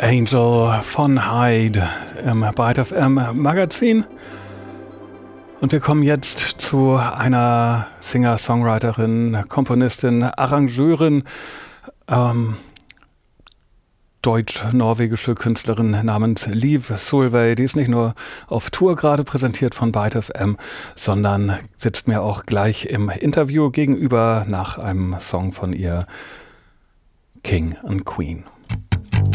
Angel von Hyde im Byte FM Magazin. Und wir kommen jetzt zu einer Singer-Songwriterin, Komponistin, Arrangeurin, deutsch-norwegische Künstlerin namens Liv Solveig. Die ist nicht nur auf Tour gerade präsentiert von Byte FM, sondern sitzt mir auch gleich im Interview gegenüber nach einem Song von ihr, King and Queen.